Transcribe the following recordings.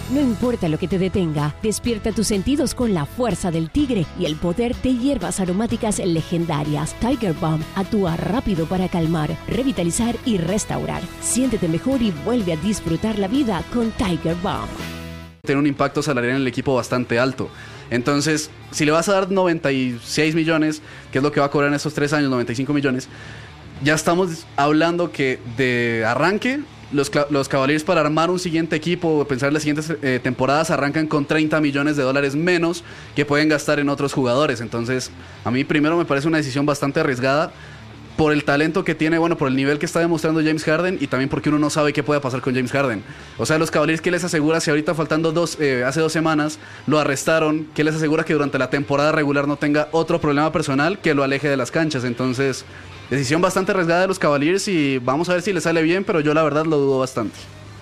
No importa lo que te detenga, despierta tus sentidos con la fuerza del tigre y el poder de hierbas aromáticas legendarias. Tiger Balm actúa rápido para calmar, revitalizar y restaurar. Siéntete mejor y vuelve a disfrutar la vida con Tiger Balm. Tiene un impacto salarial en el equipo bastante alto. Entonces, si le vas a dar 96 millones, que es lo que va a cobrar en estos 3 años, 95 millones, ya estamos hablando que de arranque, los Cavaliers para armar un siguiente equipo, pensar en las siguientes temporadas, arrancan con $30 millones menos que pueden gastar en otros jugadores. Entonces, a mí primero me parece una decisión bastante arriesgada por el talento que tiene, bueno, por el nivel que está demostrando James Harden y también porque uno no sabe qué puede pasar con James Harden. O sea, los Cavaliers, ¿qué les asegura si ahorita faltando hace 2 semanas lo arrestaron? ¿Qué les asegura que durante la temporada regular no tenga otro problema personal que lo aleje de las canchas? Entonces, decisión bastante arriesgada de los Cavaliers y vamos a ver si le sale bien, pero yo la verdad lo dudo bastante.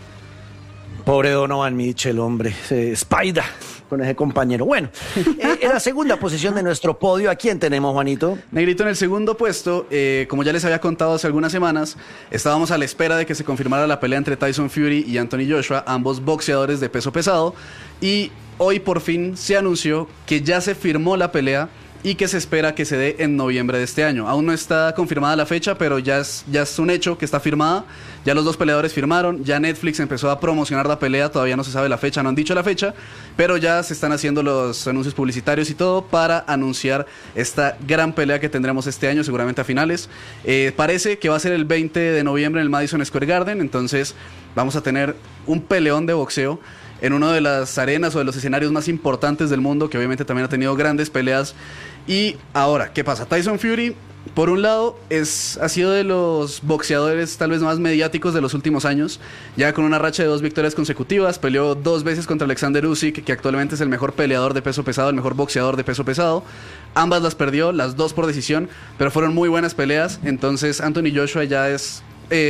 Pobre Donovan Mitchell, hombre, Spider con ese compañero. Bueno, en la segunda posición de nuestro podio, ¿a quién tenemos, Juanito? Negrito, en el segundo puesto, como ya les había contado hace algunas semanas, estábamos a la espera de que se confirmara la pelea entre Tyson Fury y Anthony Joshua, ambos boxeadores de peso pesado, y hoy por fin se anunció que ya se firmó la pelea y que se espera que se dé en noviembre de este año. Aún no está confirmada la fecha, pero ya es un hecho que está firmada. Ya los dos peleadores firmaron, ya Netflix empezó a promocionar la pelea, todavía no se sabe la fecha, no han dicho la fecha, pero ya se están haciendo los anuncios publicitarios y todo para anunciar esta gran pelea que tendremos este año, seguramente a finales. Parece que va a ser el 20 de noviembre en el Madison Square Garden, entonces vamos a tener un peleón de boxeo en una de las arenas o de los escenarios más importantes del mundo, que obviamente también ha tenido grandes peleas. Y ahora, ¿qué pasa? Tyson Fury, por un lado, ha sido de los boxeadores tal vez más mediáticos de los últimos años, ya con una racha de 2 victorias consecutivas. Peleó 2 veces contra Alexander Usyk, que actualmente es el mejor peleador de peso pesado, el mejor boxeador de peso pesado. Ambas las perdió, las 2 por decisión, pero fueron muy buenas peleas. Entonces Anthony Joshua ya es...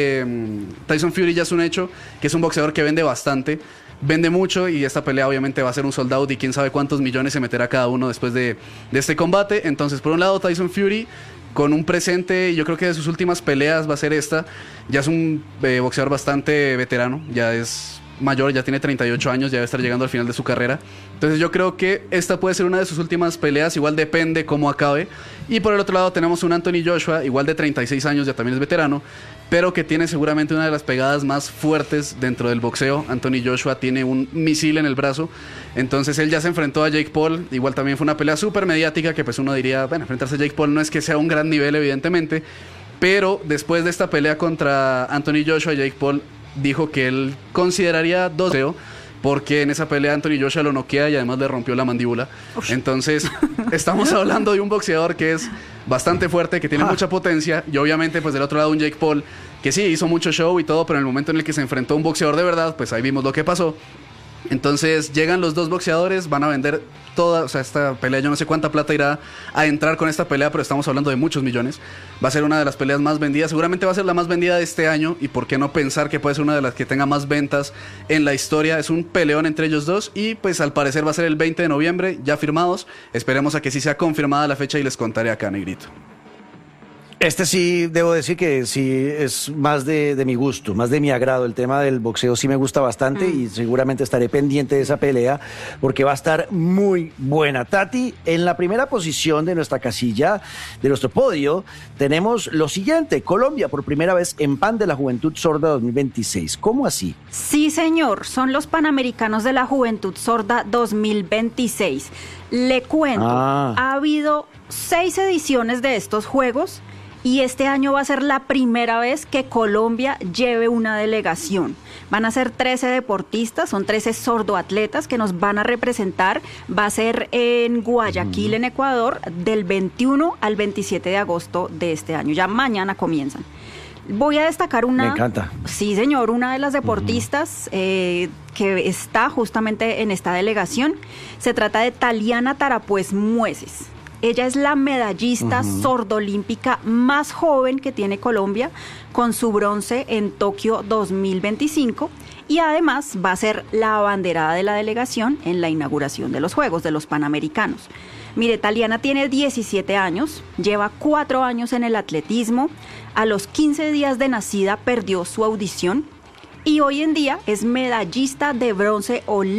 Tyson Fury ya es un hecho, que es un boxeador que vende bastante, vende mucho, y esta pelea obviamente va a ser un sold out y quién sabe cuántos millones se meterá cada uno después de este combate. Entonces, por un lado, Tyson Fury con un presente, yo creo que de sus últimas peleas va a ser esta. Ya es un boxeador bastante veterano, ya es mayor, ya tiene 38 años, ya debe estar llegando al final de su carrera. Entonces yo creo que esta puede ser una de sus últimas peleas, igual depende cómo acabe. Y por el otro lado tenemos un Anthony Joshua, igual de 36 años, ya también es veterano, pero que tiene seguramente una de las pegadas más fuertes dentro del boxeo. Anthony Joshua tiene un misil en el brazo, entonces él ya se enfrentó a Jake Paul, igual también fue una pelea súper mediática, que pues uno diría, bueno, enfrentarse a Jake Paul no es que sea un gran nivel evidentemente, pero después de esta pelea contra Anthony Joshua, Jake Paul dijo que él consideraría boxeo, porque en esa pelea Anthony Joshua lo noquea y además le rompió la mandíbula. Entonces estamos hablando de un boxeador que es bastante fuerte, que tiene mucha potencia, y obviamente pues del otro lado un Jake Paul que sí hizo mucho show y todo, pero en el momento en el que se enfrentó a un boxeador de verdad, pues ahí vimos lo que pasó. Entonces llegan los dos boxeadores, van a vender toda, o sea, esta pelea, yo no sé cuánta plata irá a entrar con esta pelea, pero estamos hablando de muchos millones. Va a ser una de las peleas más vendidas, seguramente va a ser la más vendida de este año, y por qué no pensar que puede ser una de las que tenga más ventas en la historia. Es un peleón entre ellos dos, y pues al parecer va a ser el 20 de noviembre, ya firmados. Esperemos a que sí sea confirmada la fecha y les contaré acá, Negrito. Este sí, debo decir que sí es más de mi gusto, más de mi agrado. El tema del boxeo sí me gusta bastante y seguramente estaré pendiente de esa pelea porque va a estar muy buena. Tati, en la primera posición de nuestra casilla, de nuestro podio, tenemos lo siguiente: Colombia por primera vez en Pan de la Juventud Sorda 2026. ¿Cómo así? Sí, señor, son los Panamericanos de la Juventud Sorda 2026. Le cuento, ha habido 6 ediciones de estos Juegos, y este año va a ser la primera vez que Colombia lleve una delegación. Van a ser 13 deportistas, son 13 sordoatletas que nos van a representar. Va a ser en Guayaquil, en Ecuador, del 21 al 27 de agosto de este año. Ya mañana comienzan. Voy a destacar una... Me encanta. Sí, señor, una de las deportistas que está justamente en esta delegación. Se trata de Taliana Tarapuez Mueces. Ella es la medallista sordolímpica más joven que tiene Colombia, con su bronce en Tokio 2025, y además va a ser la abanderada de la delegación en la inauguración de los Juegos, de los Panamericanos. Mire, Taliana tiene 17 años, lleva 4 años en el atletismo, a los 15 días de nacida perdió su audición y hoy en día es medallista de bronce olímpico